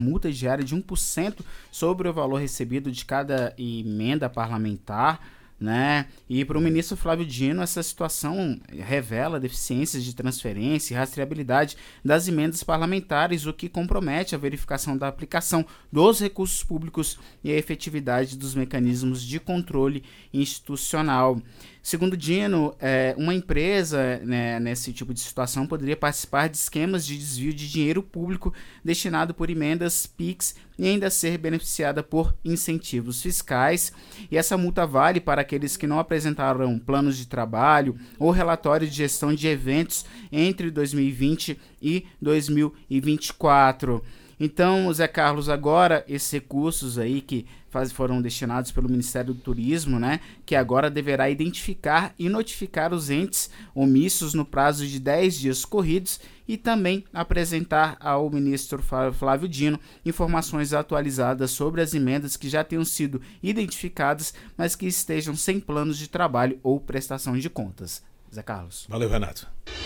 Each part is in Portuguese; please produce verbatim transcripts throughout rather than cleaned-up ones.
multa diária de um por cento sobre o valor recebido de cada emenda parlamentar, né? E para o ministro Flávio Dino, essa situação revela deficiências de transferência e rastreabilidade das emendas parlamentares, o que compromete a verificação da aplicação dos recursos públicos e a efetividade dos mecanismos de controle institucional. Segundo Dino, é, uma empresa, né, nesse tipo de situação poderia participar de esquemas de desvio de dinheiro público destinado por emendas Pix e ainda ser beneficiada por incentivos fiscais. E essa multa vale para aqueles que não apresentaram planos de trabalho ou relatório de gestão de eventos entre dois mil e vinte e dois mil e vinte e quatro. Então, Zé Carlos, agora esses recursos aí que faz, foram destinados pelo Ministério do Turismo, né, que agora deverá identificar e notificar os entes omissos no prazo de dez dias corridos e também apresentar ao ministro Flávio Dino informações atualizadas sobre as emendas que já tenham sido identificadas, mas que estejam sem planos de trabalho ou prestação de contas. Zé Carlos. Valeu, Renato.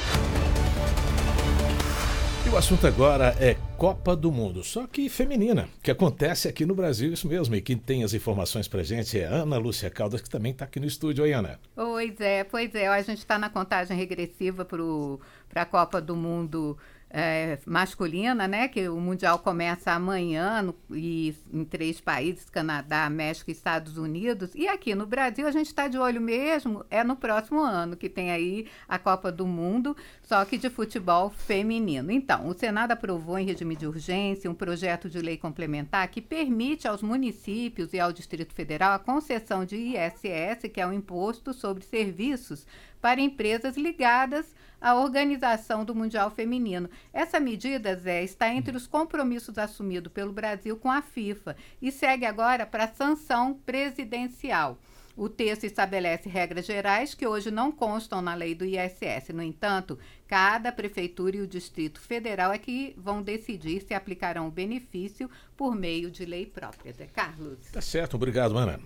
E o assunto agora é Copa do Mundo, só que feminina, que acontece aqui no Brasil, isso mesmo. E quem tem as informações pra gente é Ana Lúcia Caldas, que também está aqui no estúdio. Oi, Ana. Oi, Zé. Pois é, a gente está na contagem regressiva para a Copa do Mundo é, masculina, né? Que o Mundial começa amanhã no, e em três países, Canadá, México e Estados Unidos. E aqui no Brasil a gente está de olho mesmo, é no próximo ano, que tem aí a Copa do Mundo, só que de futebol feminino. Então, o Senado aprovou em regime de urgência um projeto de lei complementar que permite aos municípios e ao Distrito Federal a concessão de I S S, que é o Imposto sobre Serviços, para empresas ligadas à organização do Mundial Feminino. Essa medida, Zé, está entre os compromissos assumidos pelo Brasil com a FIFA e segue agora para a sanção presidencial. O texto estabelece regras gerais que hoje não constam na lei do I S S. No entanto, cada prefeitura e o Distrito Federal é que vão decidir se aplicarão o benefício por meio de lei própria. Zé Carlos. Tá certo, obrigado, Ana.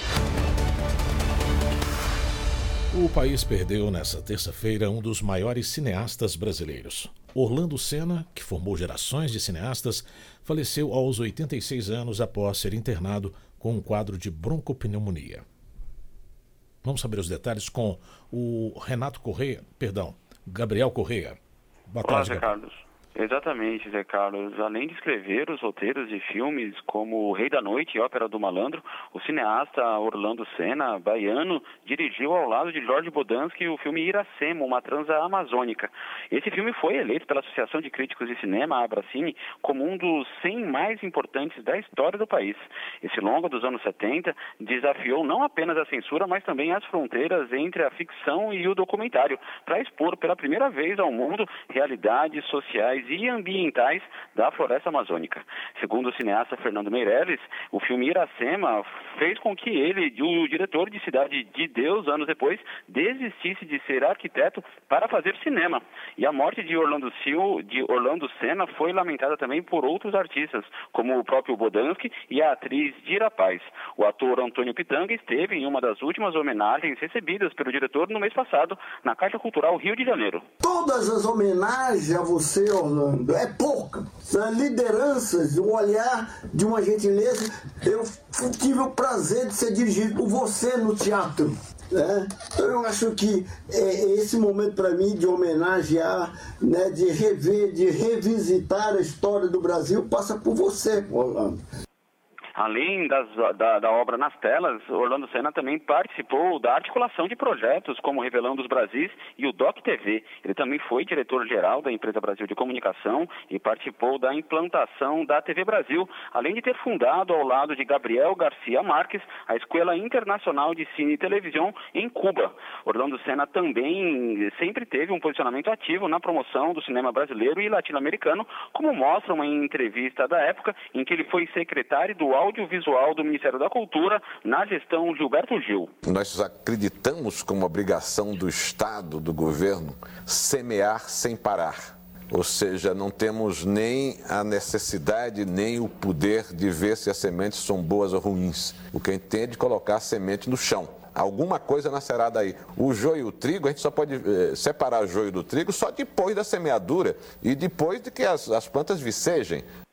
O país perdeu nesta terça-feira um dos maiores cineastas brasileiros. Orlando Senna, que formou gerações de cineastas, faleceu aos oitenta e seis anos após ser internado com um quadro de broncopneumonia. Vamos saber os detalhes com o Renato Correia, perdão, Gabriel Correia. Boa tarde, Zé Carlos. Exatamente, Zé Carlos. Além de escrever os roteiros de filmes como O Rei da Noite e Ópera do Malandro, o cineasta Orlando Senna, baiano, dirigiu ao lado de Jorge Bodansky o filme Iracema, uma transa amazônica. Esse filme foi eleito pela Associação de Críticos de Cinema, a Abracine, como um dos cem mais importantes da história do país. Esse longa dos anos setenta desafiou não apenas a censura, mas também as fronteiras entre a ficção e o documentário, para expor pela primeira vez ao mundo realidades sociais e ambientais da floresta amazônica. Segundo o cineasta Fernando Meirelles, o filme Iracema fez com que ele, o diretor de Cidade de Deus, anos depois, desistisse de ser arquiteto para fazer cinema. E a morte de Orlando, Sil, de Orlando Senna foi lamentada também por outros artistas, como o próprio Bodansky e a atriz Dira Paz. O ator Antônio Pitanga esteve em uma das últimas homenagens recebidas pelo diretor no mês passado, na Caixa Cultural Rio de Janeiro. Todas as homenagens a você, Orlando, é pouca. São lideranças, o olhar de uma gentileza. Eu tive o prazer de ser dirigido por você no teatro. Né? Eu acho que é, esse momento para mim de homenagear, né, de rever, de revisitar a história do Brasil passa por você, Orlando. Além das, da, da obra nas telas, Orlando Senna também participou da articulação de projetos como Revelando os Brasis e o Doc T V. Ele também foi diretor-geral da Empresa Brasil de Comunicação e participou da implantação da T V Brasil, além de ter fundado ao lado de Gabriel Garcia Marques a Escola Internacional de Cine e Televisão em Cuba. Orlando Senna também sempre teve um posicionamento ativo na promoção do cinema brasileiro e latino-americano, como mostra uma entrevista da época em que ele foi secretário do Audiovisual do Ministério da Cultura na gestão Gilberto Gil. Nós acreditamos como obrigação do Estado, do governo, semear sem parar. Ou seja, não temos nem a necessidade, nem o poder de ver se as sementes são boas ou ruins. O que a gente tem é de colocar a semente no chão. Alguma coisa nascerá daí. O joio e o trigo, a gente só pode eh, separar o joio do trigo só depois da semeadura e depois de que as, as plantas vicejem.